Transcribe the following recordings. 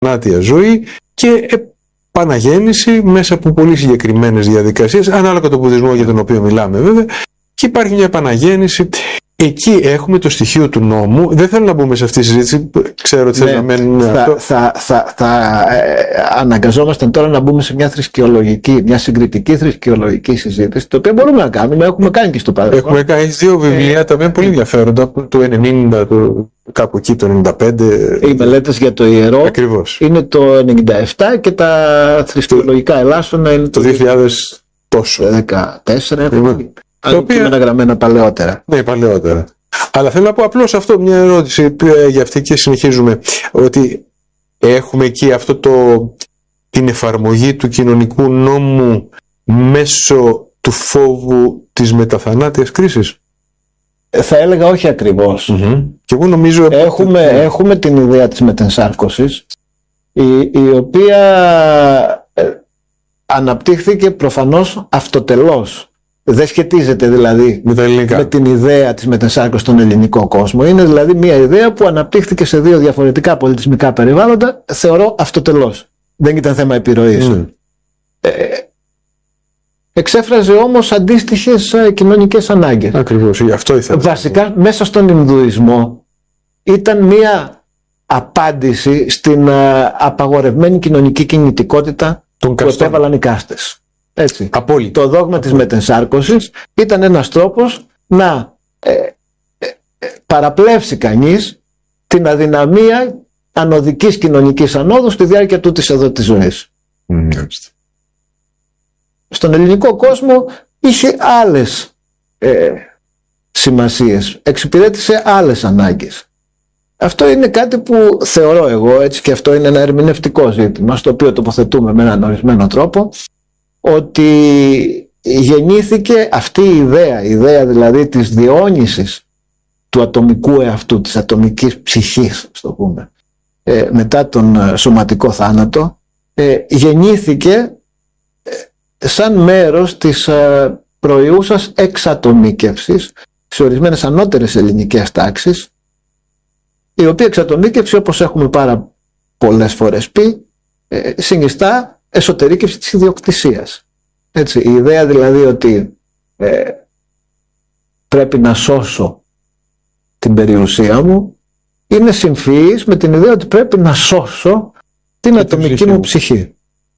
μεταθανάτια ζωή και επαναγέννηση μέσα από πολύ συγκεκριμένες διαδικασίες, ανάλογα το βουδισμό για τον οποίο μιλάμε βέβαια, και υπάρχει μια επαναγέννηση. Εκεί έχουμε το στοιχείο του νόμου. Δεν θέλω να μπούμε σε αυτή τη συζήτηση. Ξέρω ότι θέλω να μένουμε αυτό. Θα αναγκαζόμαστε τώρα να μπούμε σε μια θρησκεολογική, μια συγκριτική θρησκεολογική συζήτηση, το οποίο μπορούμε να κάνουμε. Έχουμε κάνει και στο παρελθόν. Έχουμε κάνει δύο βιβλία τα οποία είναι πολύ ενδιαφέροντα, το 90, κάπου εκεί το 95. Οι μελέτες για το ιερό. Ακριβώς. Είναι το 97 και τα θρησκεολογικά ελάσσονα είναι το 2000 τόσο. 14. Τα οποία είναι γραμμένα παλαιότερα. Ναι, παλαιότερα. Αλλά θέλω να πω απλώς αυτό, μια ερώτηση για αυτή και συνεχίζουμε. Ότι έχουμε εκεί την εφαρμογή του κοινωνικού νόμου μέσω του φόβου της μεταθανάτιας κρίσης. Θα έλεγα όχι ακριβώς. Και εγώ νομίζω έχουμε την ιδέα της μετενσάρκωσης, η οποία αναπτύχθηκε προφανώς αυτοτελώς. Δεν σχετίζεται δηλαδή με την ιδέα της μετενσάρκωσης στον ελληνικό κόσμο. Είναι δηλαδή μια ιδέα που αναπτύχθηκε σε δύο διαφορετικά πολιτισμικά περιβάλλοντα, θεωρώ αυτοτελώς. Δεν ήταν θέμα επιρροής. Εξέφραζε όμως αντίστοιχες κοινωνικές ανάγκες. Ακριβώς, αυτό ήθελα. Βασικά μέσα στον Ινδουισμό ήταν μια απάντηση στην απαγορευμένη κοινωνική κινητικότητα που επέβαλαν οι κάστες. Έτσι. Το δόγμα της μετενσάρκωσης ήταν ένας τρόπος να παραπλεύσει κανείς την αδυναμία ανωδικής κοινωνικής ανόδου στη διάρκεια τούτης εδώ της ζωής. Στον ελληνικό κόσμο είχε άλλες σημασίες, εξυπηρέτησε άλλες ανάγκες. Αυτό είναι κάτι που θεωρώ εγώ, έτσι, και αυτό είναι ένα ερμηνευτικό ζήτημα στο οποίο τοποθετούμε με έναν ορισμένο τρόπο, ότι γεννήθηκε αυτή η ιδέα δηλαδή της διαιώνισης του ατομικού εαυτού, της ατομικής ψυχής, στο πούμε, μετά τον σωματικό θάνατο, γεννήθηκε σαν μέρος της προϊούσας εξατομίκευσης σε ορισμένες ανώτερες ελληνικές τάξεις, η οποία εξατομίκευση, όπως έχουμε πάρα πολλές φορές πει, συνιστά εσωτερήκευση της ιδιοκτησίας. Έτσι, η ιδέα δηλαδή ότι πρέπει να σώσω την περιουσία μου είναι συμφυής με την ιδέα ότι πρέπει να σώσω την ατομική μου ψυχή.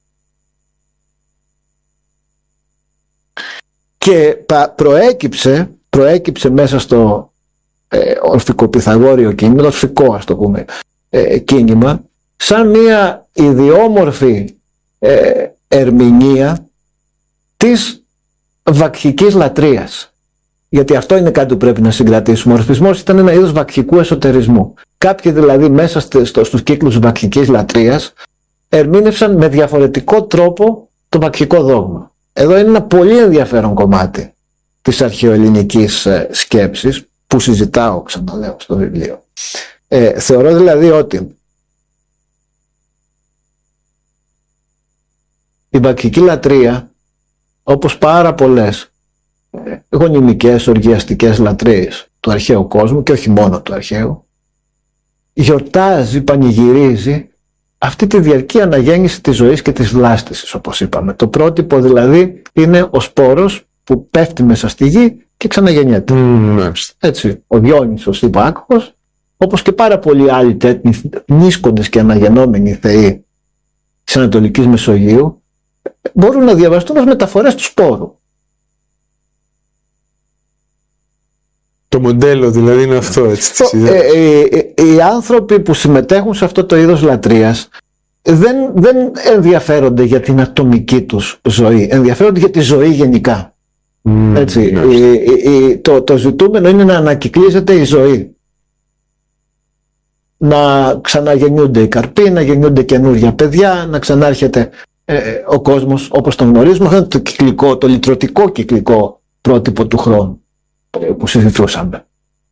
Και προέκυψε μέσα στο ορφικοπυθαγόριο κίνημα, ορφικό ας το πούμε κίνημα, σαν μια ιδιόμορφη ερμηνεία της βακχικής λατρείας. Γιατί αυτό είναι κάτι που πρέπει να συγκρατήσουμε. Ο ορφισμός ήταν ένα είδος βακχικού εσωτερισμού. Κάποιοι δηλαδή μέσα στους κύκλους βακχικής λατρείας ερμήνευσαν με διαφορετικό τρόπο το βακχικό δόγμα. Εδώ είναι ένα πολύ ενδιαφέρον κομμάτι της αρχαιοελληνικής σκέψης που συζητάω, ξαναλέω, στο βιβλίο. Θεωρώ δηλαδή ότι η βακχική λατρεία, όπως πάρα πολλές γονιμικές, οργιαστικές λατρείες του αρχαίου κόσμου και όχι μόνο του αρχαίου, γιορτάζει, πανηγυρίζει αυτή τη διαρκή αναγέννηση της ζωής και της βλάστησης, όπως είπαμε. Το πρότυπο δηλαδή είναι ο σπόρος που πέφτει μέσα στη γη και ξαναγεννιέται. Έτσι, ο Διόνυσος Υπάκοχος, όπως και πάρα πολλοί άλλοι τέτοιοι νίσκοντες και αναγεννόμενοι θεοί της Ανατολικής Μεσογείου, μπορούν να διαβαστούν ως μεταφορές του σπόρου. Το μοντέλο δηλαδή είναι αυτό, έτσι. Οι άνθρωποι που συμμετέχουν σε αυτό το είδος λατρείας δεν ενδιαφέρονται για την ατομική τους ζωή, ενδιαφέρονται για τη ζωή γενικά. Έτσι, το ζητούμενο είναι να ανακυκλίζεται η ζωή, να ξαναγεννιούνται οι καρποί, να γεννιούνται καινούργια παιδιά, να ξανάρχεται ο κόσμος όπως τον γνωρίζουμε. Αυτό είναι το λυτρωτικό κυκλικό πρότυπο του χρόνου που συζητούσαμε.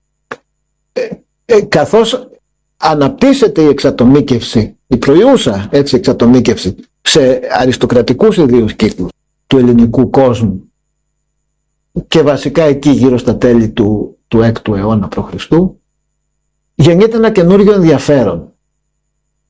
Καθώς αναπτύσσεται η εξατομίκευση, η προϊούσα έτσι εξατομίκευση σε αριστοκρατικούς ιδίους κύκλους του ελληνικού κόσμου και βασικά εκεί γύρω στα τέλη του 6ου αιώνα π.Χ., γεννείται ένα καινούριο ενδιαφέρον.